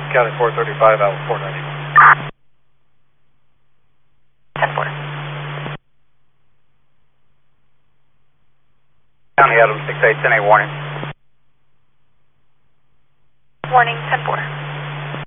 County 435 out 490. 10-4. County Adam 6810, a warning. Warning, 10-4.